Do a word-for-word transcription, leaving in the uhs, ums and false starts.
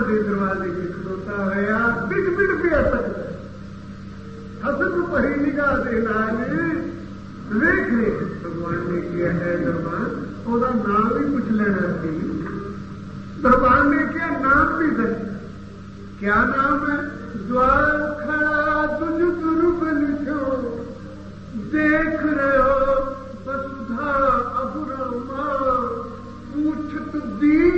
दे दरवाजे के खड़ोता है यार, बिट बिट पे अटक हसन परी निगाह दे नाल वेख ले भगवान ने किया है दरबार, ओदा नाम भी पूछ लेना सी। दरबार ने किया नाम भी दस, क्या नाम है? द्वार खड़ा तुझ गुरुबन छो, देख रहे हो वसुधा अबुरमा, पूछ तू दी